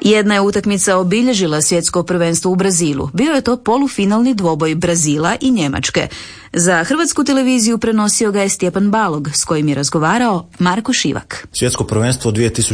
Jedna je utakmica obilježila svjetsko prvenstvo u Brazilu. Bio je to polufinalni dvoboj Brazila i Njemačke. Za Hrvatsku televiziju prenosio ga je Stjepan Balog, s kojim je razgovarao Marko Šivak. Svjetsko prvenstvo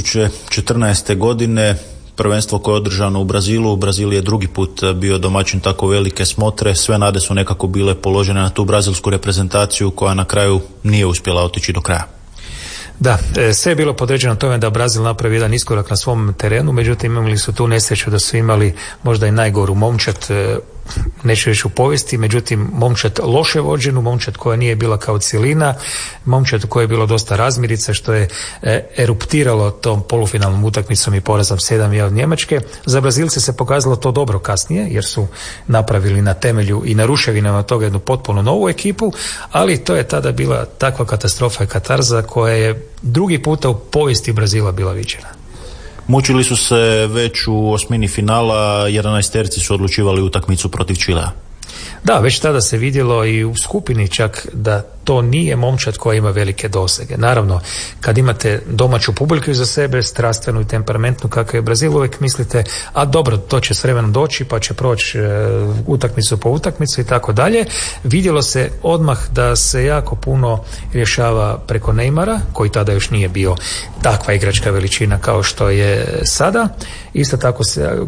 2014. godine, prvenstvo koje je održano u Brazilu. Brazil je drugi put bio domaćin tako velike smotre. Sve nade su nekako bile položene na tu brazilsku reprezentaciju koja na kraju nije uspjela otići do kraja. Da, sve je bilo podređeno tome da Brazil napravi jedan iskorak na svom terenu, međutim imali su tu nesreću da su imali možda i najgoru momčad, neću reći u povijesti, međutim momčad loše vođenu, momčad koja nije bila kao cjelina, momčad koja je bilo dosta razmirica, što je eruptiralo tom polufinalnom utakmicom i porazom 7-1 od Njemačke. Za Brazilce se pokazalo to dobro kasnije, jer su napravili na temelju i na ruševinama toga jednu potpuno novu ekipu, ali to je tada bila takva katastrofa i katarza koja je drugi puta u povijesti Brazila bila viđena. Mučili su se već u osmini finala, 11-terci su odlučivali utakmicu protiv Čilea. Da, već tada se vidjelo i u skupini čak da to nije momčad koja ima velike dosege. Naravno, kad imate domaću publiku iza sebe, strastvenu i temperamentnu kakva je Brazil, uvijek mislite, a dobro, to će s vremenom doći, pa će proći utakmicu po utakmicu i tako dalje. Vidjelo se odmah da se jako puno rješava preko Neymara, koji tada još nije bio takva igračka veličina kao što je sada. Isto tako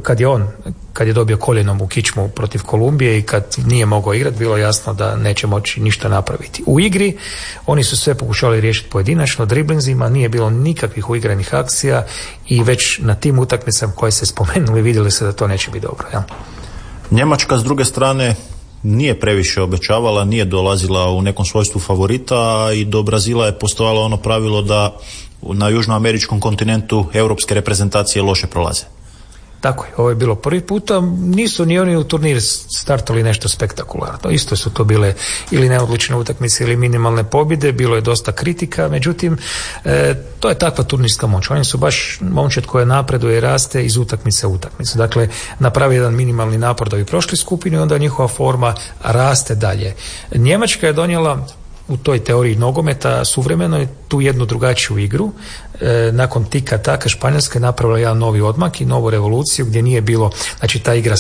kad je dobio koljenom u kičmu protiv Kolumbije i kad nije mogao igrati, bilo jasno da neće moći ništa napraviti. U igri oni su sve pokušali riješiti pojedinačno, driblinzima, nije bilo nikakvih uigranih akcija i već na tim utakmicama koje se spomenuli vidjeli se da to neće biti dobro. Ja? Njemačka s druge strane nije previše obećavala, nije dolazila u nekom svojstvu favorita i do Brazila je postojalo ono pravilo da na južnoameričkom kontinentu europske reprezentacije loše prolaze. Tako je, ovo je bilo prvi puta, nisu ni oni u turnir startali nešto spektakularno. Isto su to bile ili neodlučne utakmice ili minimalne pobjede, bilo je dosta kritika, međutim, to je takva turnirska moć. Oni su baš momčad koja napreduje i raste iz utakmice u utakmicu. Dakle, napravi jedan minimalni napor da bi prošli skupinu i onda njihova forma raste dalje. Njemačka je donijela u toj teoriji nogometa suvremenoj tu jednu drugačiju igru. Nakon tika taka Španjolska je napravila jedan novi odmak i novu revoluciju gdje nije bilo, znači ta igra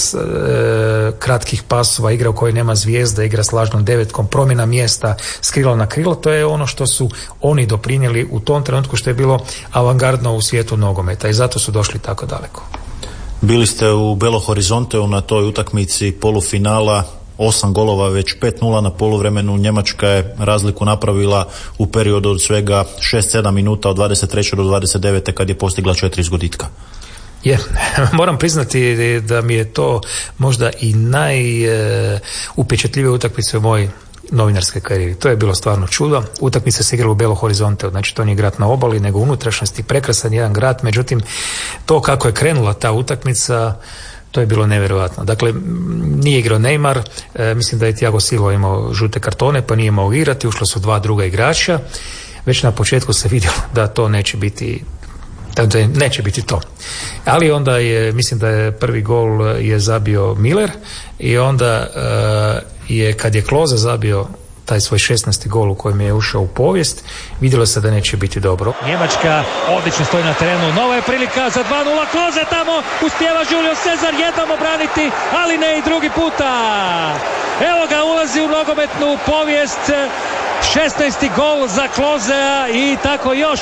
kratkih pasova, igra u kojoj nema zvijezda, igra s lažnom devetkom, promjena mjesta s krila na krilo, to je ono što su oni doprinijeli u tom trenutku što je bilo avangardno u svijetu nogometa i zato su došli tako daleko. Bili ste u Belo Horizonteu na toj utakmici polufinala, 8 golova, već 5-0 na poluvremenu. Njemačka je razliku napravila u periodu od svega 6-7 minuta od 23. do 29. kad je postigla 4 izgoditka. Moram priznati da mi je to možda i najupečatljivija utakmica u mojoj novinarske karijeri. To je bilo stvarno čudo. Utakmica se igrala u Belo Horizonteu, znači to nije grad na obali, nego unutrašnjosti, prekrasan jedan grad, međutim to kako je krenula ta utakmica, to je bilo nevjerojatno. Dakle, nije igrao Neymar, mislim da je Thiago Silva imao žute kartone, pa nije mogao igrati, ušlo su 2 druga igrača. Već na početku se vidjelo da to neće biti to. Ali onda mislim da je prvi gol je zabio Miller i onda je kad je Klose zabio taj svoj 16. gol u kojem je ušao u povijest, vidjelo se da neće biti dobro. Njemačka odlično stoji na terenu, nova je prilika za 2-0, Klose tamo, uspijeva Julio Cesar jednom obraniti, ali ne i drugi puta. Evo ga, ulazi u nogometnu povijest, 16. gol za Klosea i tako još